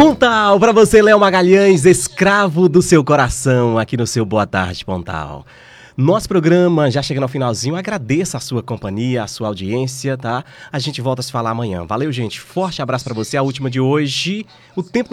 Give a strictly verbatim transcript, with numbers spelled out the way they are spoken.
Pontal, pra você, Léo Magalhães, escravo do seu coração, aqui no seu Boa Tarde, Pontal. Nosso programa já chegando ao finalzinho, agradeço a sua companhia, a sua audiência, tá? A gente volta a se falar amanhã. Valeu, gente, forte abraço pra você, a última de hoje. O tempo